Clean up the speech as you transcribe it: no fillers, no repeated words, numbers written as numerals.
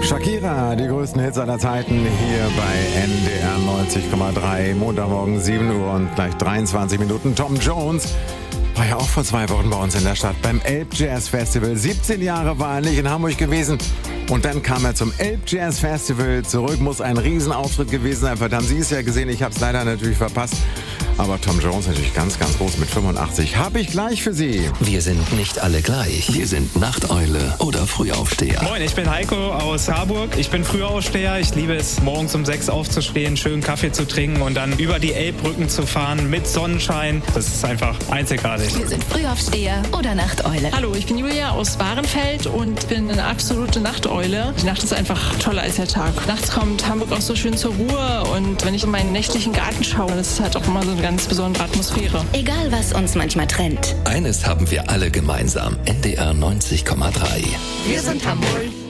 Shakira, die größten Hits aller Zeiten hier bei NDR 90,3. Montagmorgen 7 Uhr und gleich 23 Minuten. Tom Jones war ja auch vor 2 Wochen bei uns in der Stadt beim Elbjazz-Festival. 17 Jahre war er nicht in Hamburg gewesen. Und dann kam er zum Elbjazz-Festival zurück. Muss ein Riesenauftritt gewesen sein. Verdammt, Sie es ja gesehen. Ich habe es leider natürlich verpasst. Aber Tom Jones natürlich ganz, ganz groß mit 85. Habe ich gleich für Sie. Wir sind nicht alle gleich. Wir sind Nachteule oder Frühaufsteher. Moin, ich bin Heiko aus Harburg. Ich bin Frühaufsteher. Ich liebe es, morgens um 6 aufzustehen, schön Kaffee zu trinken und dann über die Elbbrücken zu fahren mit Sonnenschein. Das ist einfach einzigartig. Wir sind Frühaufsteher oder Nachteule. Hallo, ich bin Julia aus Bahrenfeld und bin eine absolute Nachteule. Die Nacht ist einfach toller als der Tag. Nachts kommt Hamburg auch so schön zur Ruhe und wenn ich in meinen nächtlichen Garten schaue, das ist halt auch immer so eine ganz besondere Atmosphäre. Egal, was uns manchmal trennt. Eines haben wir alle gemeinsam. NDR 90,3. Wir sind Hamburg.